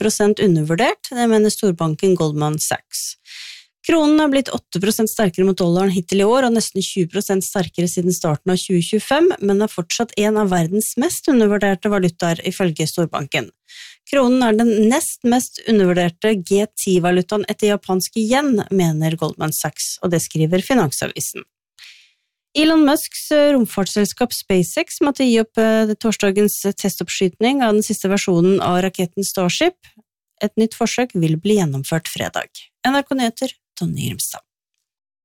1% undervurdert, det mener storbanken Goldman Sachs. Kronen har blitt 8% sterkere mot dollaren hittil i år, og nesten 20% sterkere siden starten av 2025, men er fortsatt en av verdens mest undervurderte valutaer ifølge storbanken. Kronen er den nest mest undervurderte G10-valutaen etter japansk yen, mener Goldman Sachs, og det skriver Finansavisen. Elon Musks romfartsselskap SpaceX måtte gi opp torsdagens testoppskytning av den siste versjonen av raketten Starship. Et nytt forsøk vil bli gjennomført fredag. NRK Nyheter, Tonje Grimstad.